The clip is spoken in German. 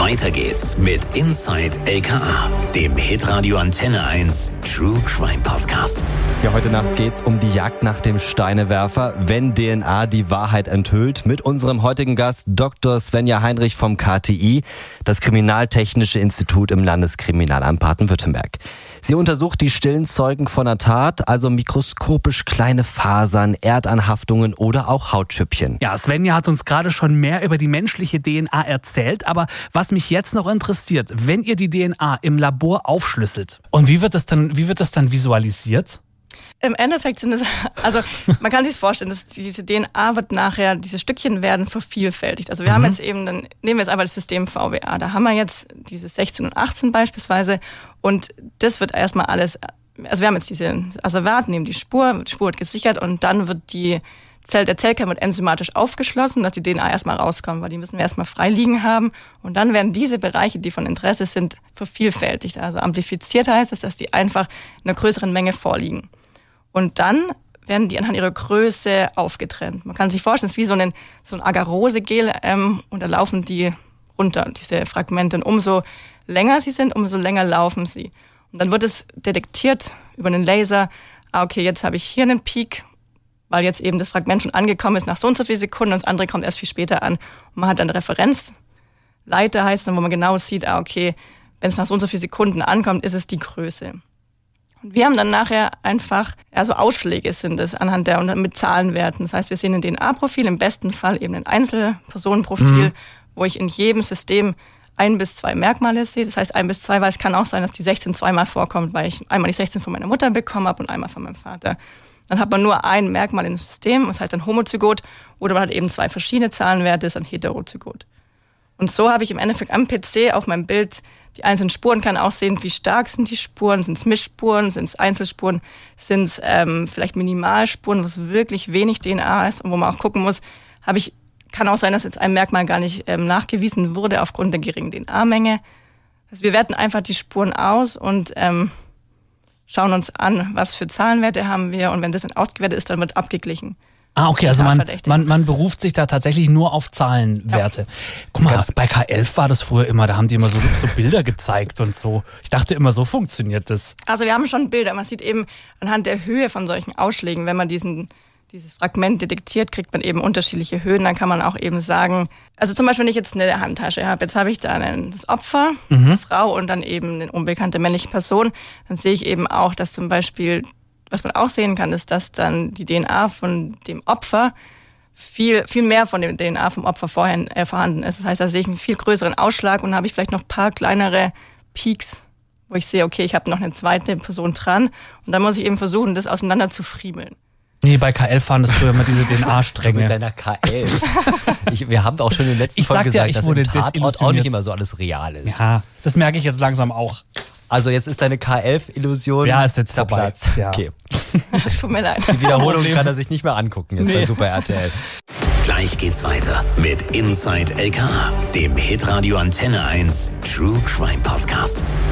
Weiter geht's mit Inside LKA, dem Hitradio Antenne 1 True Crime Podcast. Ja, heute Nacht geht's um die Jagd nach dem Steinewerfer, wenn DNA die Wahrheit enthüllt. Mit unserem heutigen Gast Dr. Svenja Heinrich vom KTI, das Kriminaltechnische Institut im Landeskriminalamt Baden-Württemberg. Sie untersucht die stillen Zeugen von einer Tat, also mikroskopisch kleine Fasern, Erdanhaftungen oder auch Hautschüppchen. Ja, Svenja hat uns gerade schon mehr über die menschliche DNA erzählt, aber was mich jetzt noch interessiert, wenn ihr die DNA im Labor aufschlüsselt, und wie wird das dann visualisiert? Im Endeffekt sind es, also man kann sich vorstellen, dass diese DNA wird nachher, diese Stückchen werden vervielfältigt. Also wir haben jetzt eben, dann nehmen wir jetzt einfach das System VWA, da haben wir jetzt diese 16 und 18 beispielsweise und das wird erstmal alles, also wir haben jetzt diese Asservat, nehmen die Spur wird gesichert und dann wird der Zellkern wird enzymatisch aufgeschlossen, dass die DNA erstmal rauskommt, weil die müssen wir erstmal frei liegen haben und dann werden diese Bereiche, die von Interesse sind, vervielfältigt. Also amplifiziert heißt es, dass die einfach in einer größeren Menge vorliegen. Und dann werden die anhand ihrer Größe aufgetrennt. Man kann sich vorstellen, es ist wie so ein Agarosegel und da laufen die runter, diese Fragmente. Und umso länger sie sind, umso länger laufen sie. Und dann wird es detektiert über einen Laser, okay, jetzt habe ich hier einen Peak, weil jetzt eben das Fragment schon angekommen ist nach so und so vielen Sekunden und das andere kommt erst viel später an. Und man hat dann Referenzleiter, heißt dann, wo man genau sieht, okay, wenn es nach so und so vielen Sekunden ankommt, ist es die Größe. Und wir haben dann nachher einfach, also Ausschläge sind es anhand der und mit Zahlenwerten. Das heißt, wir sehen ein DNA-Profil, im besten Fall eben ein Einzelpersonenprofil, wo ich in jedem System 1 bis 2 Merkmale sehe. Das heißt 1 bis 2, weil es kann auch sein, dass die 16 zweimal vorkommt, weil ich einmal die 16 von meiner Mutter bekommen habe und einmal von meinem Vater. Dann hat man nur ein Merkmal im System, das heißt ein Homozygot, oder man hat eben 2 verschiedene Zahlenwerte, das ist ein Heterozygot. Und so habe ich im Endeffekt am PC auf meinem Bild die einzelnen Spuren, kann auch sehen, wie stark sind die Spuren, sind es Mischspuren, sind es Einzelspuren, sind es vielleicht Minimalspuren, wo es wirklich wenig DNA ist und wo man auch gucken muss, kann auch sein, dass jetzt ein Merkmal gar nicht nachgewiesen wurde aufgrund der geringen DNA-Menge. Also wir werten einfach die Spuren aus und schauen uns an, was für Zahlenwerte haben wir und wenn das dann ausgewertet ist, dann wird abgeglichen. Ah, okay, also man beruft sich da tatsächlich nur auf Zahlenwerte. Ja. Guck mal, bei K11 war das früher immer, da haben die immer so Bilder gezeigt und so. Ich dachte immer, so funktioniert das. Also wir haben schon Bilder, man sieht eben anhand der Höhe von solchen Ausschlägen, wenn man dieses Fragment detektiert, kriegt man eben unterschiedliche Höhen, dann kann man auch eben sagen, also zum Beispiel, wenn ich jetzt eine Handtasche habe, jetzt habe ich da das Opfer, eine Frau und dann eben eine unbekannte männliche Person, dann sehe ich eben auch, dass zum Beispiel, was man auch sehen kann, ist, dass dann die DNA von dem Opfer viel mehr von der DNA vom Opfer vorher vorhanden ist. Das heißt, da sehe ich einen viel größeren Ausschlag und dann habe ich vielleicht noch ein paar kleinere Peaks, wo ich sehe, okay, ich habe noch eine zweite Person dran und dann muss ich eben versuchen, das auseinander zu friemeln. Nee, bei K11 waren das früher immer diese DNA-Stränge. Mit deiner K11. Wir haben auch schon in den letzten Folgen gesagt, dass im Tatort auch nicht immer so alles real ist. Ja, das merke ich jetzt langsam auch. Also jetzt ist deine K11-Illusion ist jetzt vorbei. Ja. Okay. Tut mir leid. Die Wiederholung kann er sich nicht mehr angucken jetzt bei Super RTL. Gleich geht's weiter mit Inside LKA, dem Hitradio Antenne 1 True Crime Podcast.